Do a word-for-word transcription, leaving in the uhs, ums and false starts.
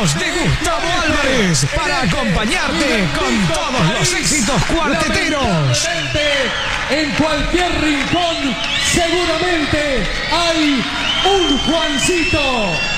manos de Gustavo Álvarez para acompañarte con todos los éxitos cuarteteros. En cualquier rincón seguramente hay un Juancito.